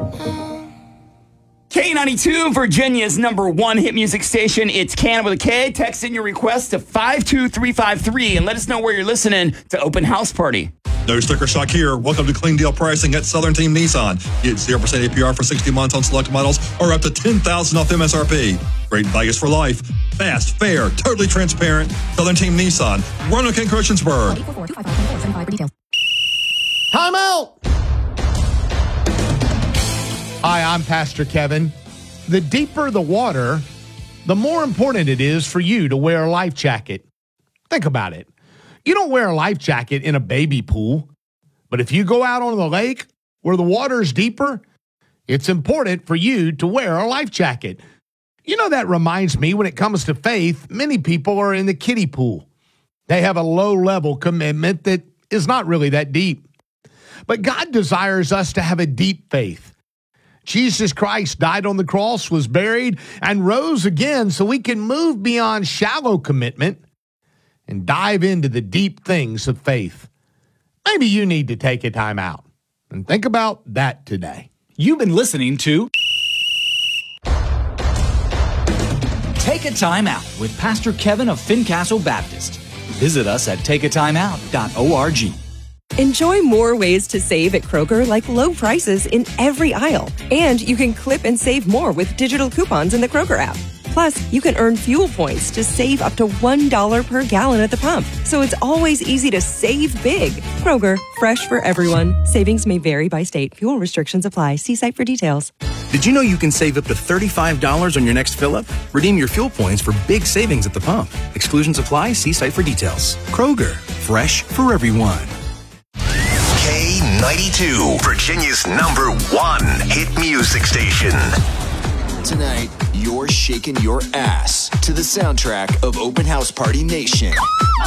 K92, Virginia's #1 hit music station. It's Canada with a K. Text in your request to 52353 and let us know where you're listening to Open House Party. No sticker shock here. Welcome to clean deal pricing at Southern Team Nissan. Get 0% APR for 60 months on select models or up to $10,000 off MSRP. Great values for life. Fast, fair, totally transparent. Southern Team Nissan. Roanoke and Christiansburg. Time out! Hi, I'm Pastor Kevin. The deeper the water, the more important it is for you to wear a life jacket. Think about it. You don't wear a life jacket in a baby pool, but if you go out on the lake where the water is deeper, it's important for you to wear a life jacket. You know, that reminds me, when it comes to faith, many people are in the kiddie pool. They have a low-level commitment that is not really that deep. But God desires us to have a deep faith. Jesus Christ died on the cross, was buried, and rose again so we can move beyond shallow commitment and dive into the deep things of faith. Maybe you need to take a time out and think about that today. You've been listening to Take a Time Out with Pastor Kevin of Fincastle Baptist. Visit us at takeatimeout.org. Enjoy more ways to save at Kroger, like low prices in every aisle. And you can clip and save more with digital coupons in the Kroger app. Plus, you can earn fuel points to save up to $1 per gallon at the pump. So it's always easy to save big. Kroger, fresh for everyone. Savings may vary by state. Fuel restrictions apply. See site for details. Did you know you can save up to $35 on your next fill-up? Redeem your fuel points for big savings at the pump. Exclusions apply. See site for details. Kroger, fresh for everyone. K92, Virginia's #1 hit music station. Tonight, you're shaking your ass to the soundtrack of Open House Party Nation.